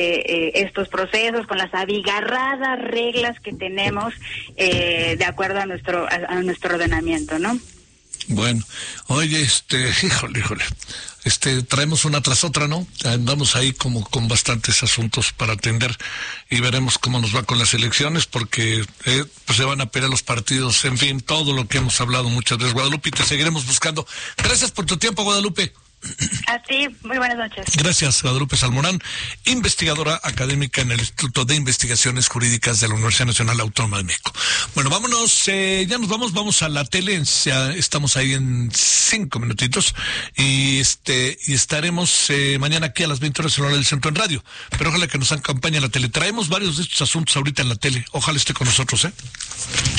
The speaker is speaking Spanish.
estos procesos, con las abigarradas reglas que tenemos de acuerdo a nuestro ordenamiento, ¿no? Bueno, oye, híjole, traemos una tras otra, ¿no? Andamos ahí como con bastantes asuntos para atender y veremos cómo nos va con las elecciones, porque pues se van a pelear los partidos, en fin, todo lo que hemos hablado muchas veces. Guadalupe, te seguiremos buscando. Gracias por tu tiempo, Guadalupe. A ti, muy buenas noches. Gracias, Guadalupe Salmorán, investigadora académica en el Instituto de Investigaciones Jurídicas de la Universidad Nacional Autónoma de México. Bueno, vámonos, ya nos vamos a la tele, ya estamos ahí en 5 minutitos y estaremos mañana aquí a las 20 horas en hora del centro en radio, pero ojalá que nos acompañe en la tele. Traemos varios de estos asuntos ahorita en la tele, ojalá esté con nosotros,